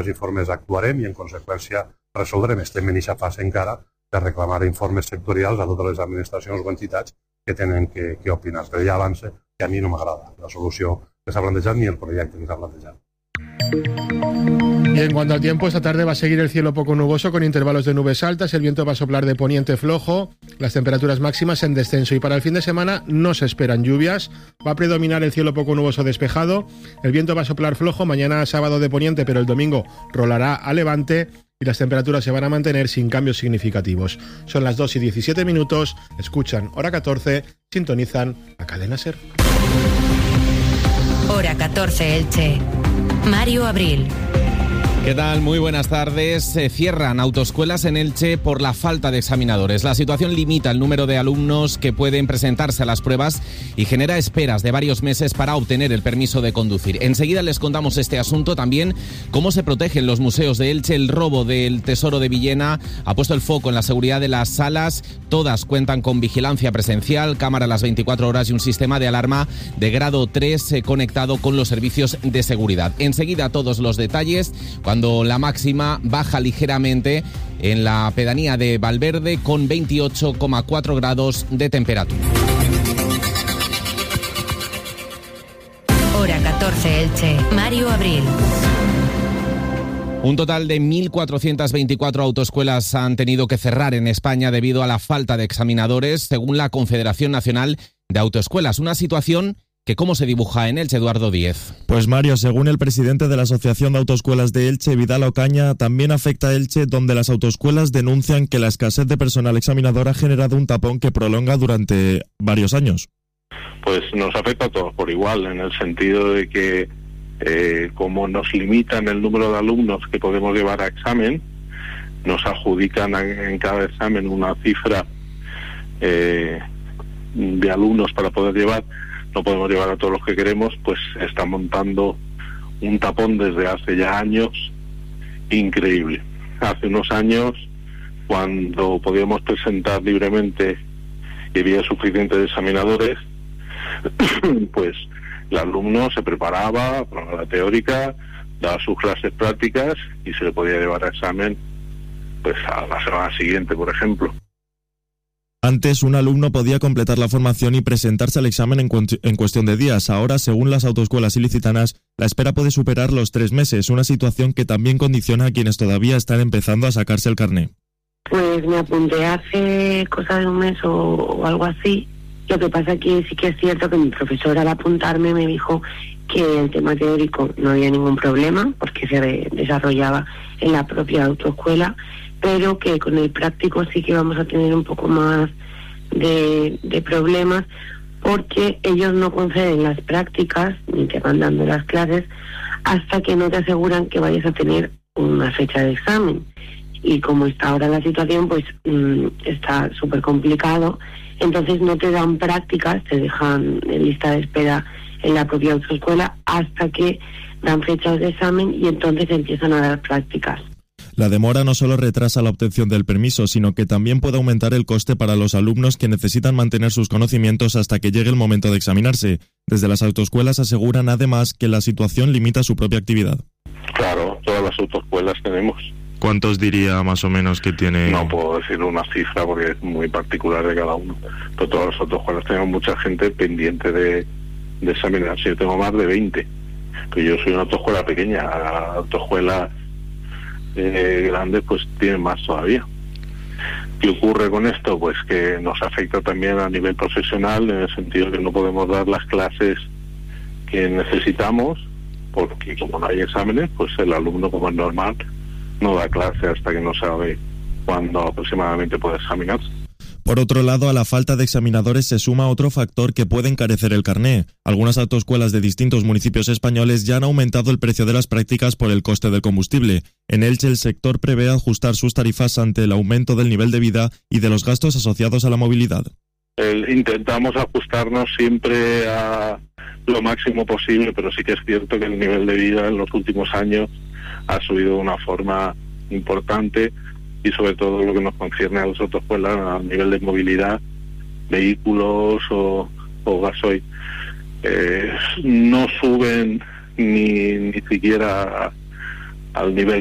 Els informes actuarem i, en conseqüència, resoldrem. Estem en aquesta fase encara de reclamar informes sectorials a totes les administracions o entitats que tenen que opinar. Però ja avance que a mi no m'agrada la solució que s'ha plantejat ni el projecte que s'ha plantejat. Y en cuanto al tiempo, esta tarde va a seguir el cielo poco nuboso con intervalos de nubes altas, el viento va a soplar de poniente flojo, las temperaturas máximas en descenso y para el fin de semana no se esperan lluvias, va a predominar el cielo poco nuboso despejado, el viento va a soplar flojo, mañana sábado de poniente, pero el domingo rolará a levante y las temperaturas se van a mantener sin cambios significativos. Son las 2:17, escuchan Hora 14, sintonizan a Cadena SER. Hora 14 Elche. Mario Abril. ¿Qué tal? Muy buenas tardes. Se cierran autoescuelas en Elche por la falta de examinadores. La situación limita el número de alumnos que pueden presentarse a las pruebas y genera esperas de varios meses para obtener el permiso de conducir. Enseguida les contamos este asunto, también cómo se protegen los museos de Elche. El robo del Tesoro de Villena ha puesto el foco en la seguridad de las salas. Todas cuentan con vigilancia presencial, cámara a las 24 horas y un sistema de alarma de grado 3 conectado con los servicios de seguridad. Enseguida todos los detalles, cuando la máxima baja ligeramente en la pedanía de Valverde con 28,4 grados de temperatura. Hora 14 Elche. Mario Abril. Un total de 1.424 autoescuelas han tenido que cerrar en España debido a la falta de examinadores, según la Confederación Nacional de Autoescuelas. Una situación que ¿cómo se dibuja en Elche, Eduardo Díez? Pues Mario, según el presidente de la Asociación de Autoescuelas de Elche, Vidal Ocaña, también afecta a Elche, donde las autoescuelas denuncian que la escasez de personal examinador ha generado un tapón que prolonga durante varios años. Pues nos afecta a todos por igual, en el sentido de que como nos limitan el número de alumnos que podemos llevar a examen, nos adjudican en cada examen una cifra de alumnos para poder llevar. No podemos llevar a todos los que queremos, pues está montando un tapón desde hace ya años increíble. Hace unos años, cuando podíamos presentar libremente y había suficientes examinadores, pues el alumno se preparaba para la teórica, daba sus clases prácticas y se le podía llevar a examen pues a la semana siguiente, por ejemplo. Antes, un alumno podía completar la formación y presentarse al examen en cuestión de días. Ahora, según las autoescuelas ilicitanas, la espera puede superar los 3 meses, una situación que también condiciona a quienes todavía están empezando a sacarse el carné. Pues me apunté hace cosa de un mes o algo así. Lo que pasa que sí que es cierto que mi profesor al apuntarme me dijo que el tema teórico no había ningún problema porque se desarrollaba en la propia autoescuela, pero que con el práctico sí que vamos a tener un poco más de problemas porque ellos no conceden las prácticas ni te van dando las clases hasta que no te aseguran que vayas a tener una fecha de examen. Y como está ahora la situación, pues está súper complicado. Entonces no te dan prácticas, te dejan en lista de espera en la propia autoescuela hasta que dan fechas de examen y entonces empiezan a dar prácticas. La demora no solo retrasa la obtención del permiso, sino que también puede aumentar el coste para los alumnos que necesitan mantener sus conocimientos hasta que llegue el momento de examinarse. Desde las autoescuelas aseguran además que la situación limita su propia actividad. Claro, todas las autoescuelas tenemos. ¿Cuántos diría más o menos que tiene? No puedo decir una cifra porque es muy particular de cada uno. Pero todas las autoescuelas tenemos mucha gente pendiente de examinarse. Yo tengo más de 20. Pero yo soy una autoescuela pequeña. La autoescuela grandes pues tienen más todavía. ¿Qué ocurre con esto? Pues que nos afecta también a nivel profesional, en el sentido que no podemos dar las clases que necesitamos porque como no hay exámenes, pues el alumno, como es normal, no da clase hasta que no sabe cuándo aproximadamente puede examinarse. Por otro lado, a la falta de examinadores se suma otro factor que puede encarecer el carné. Algunas autoescuelas de distintos municipios españoles ya han aumentado el precio de las prácticas por el coste del combustible. En Elche, el sector prevé ajustar sus tarifas ante el aumento del nivel de vida y de los gastos asociados a la movilidad. Intentamos ajustarnos siempre a lo máximo posible, pero sí que es cierto que el nivel de vida en los últimos años ha subido de una forma importante y sobre todo lo que nos concierne a las autoescuelas a nivel de movilidad, vehículos o gasoil, no suben ni siquiera al nivel